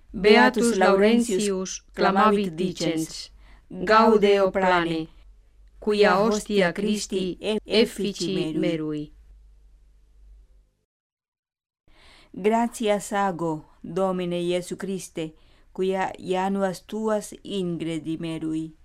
Beatus Laurentius clamavit dicens, Gaudeo plane, quia hostia Christi effici merui. Gratias ago, Domine Iesu Christe, quia januas tuas ingredi merui.